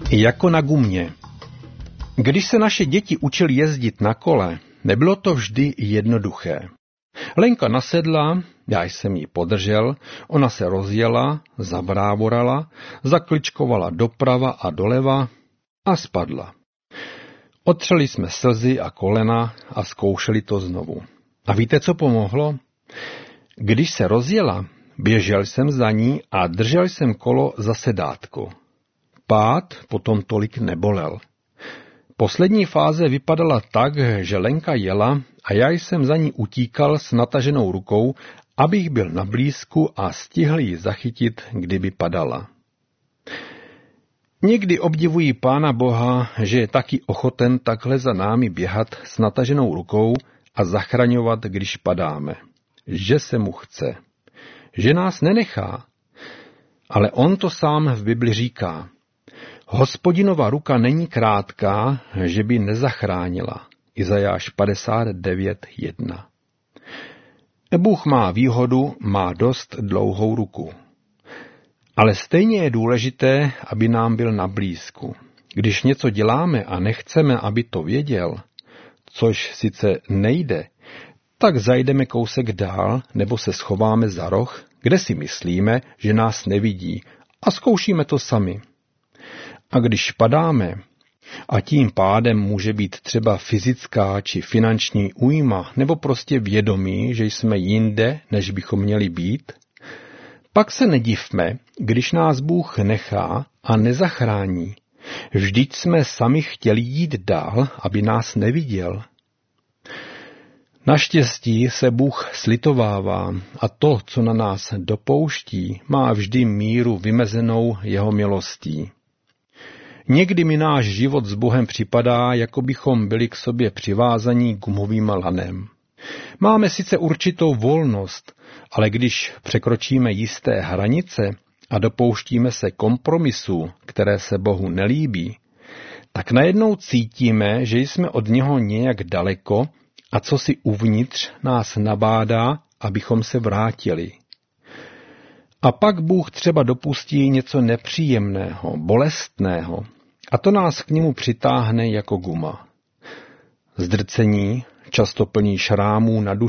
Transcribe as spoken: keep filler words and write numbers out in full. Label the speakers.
Speaker 1: Jako na gumě. Když se naše děti učili jezdit na kole, nebylo to vždy jednoduché. Lenka nasedla, já jsem ji podržel, ona se rozjela, zabrávorala, zakličkovala doprava a doleva a spadla. Otřeli jsme slzy a kolena a zkoušeli to znovu. A víte, co pomohlo? Když se rozjela, běžel jsem za ní a držel jsem kolo za sedátko. Pád potom tolik nebolel. Poslední fáze vypadala tak, že Lenka jela a já jsem za ní utíkal s nataženou rukou, abych byl na blízku a stihl ji zachytit, kdyby padala. Někdy obdivuji Pána Boha, že je taky ochoten takhle za námi běhat s nataženou rukou a zachraňovat, když padáme. Že se mu chce. Že nás nenechá. Ale on to sám v Bibli říká. Hospodinova ruka není krátká, že by nezachránila. Izajáš padesát devět jedna. Bůh má výhodu, má dost dlouhou ruku. Ale stejně je důležité, aby nám byl na blízku. Když něco děláme a nechceme, aby to věděl, což sice nejde, tak zajdeme kousek dál nebo se schováme za roh, kde si myslíme, že nás nevidí a zkoušíme to sami. A když padáme, a tím pádem může být třeba fyzická či finanční újma nebo prostě vědomí, že jsme jinde, než bychom měli být, pak se nedivme, když nás Bůh nechá a nezachrání. Vždyť jsme sami chtěli jít dál, aby nás neviděl. Naštěstí se Bůh slitovává a to, co na nás dopouští, má vždy míru vymezenou jeho milostí. Někdy mi náš život s Bohem připadá, jako bychom byli k sobě přivázaní gumovým lanem. Máme sice určitou volnost, ale když překročíme jisté hranice a dopouštíme se kompromisů, které se Bohu nelíbí, tak najednou cítíme, že jsme od něho nějak daleko a co si uvnitř nás nabádá, abychom se vrátili. A pak Bůh třeba dopustí něco nepříjemného, bolestného, a to nás k němu přitáhne jako guma. Zdrcení, často plní šrámů na duši,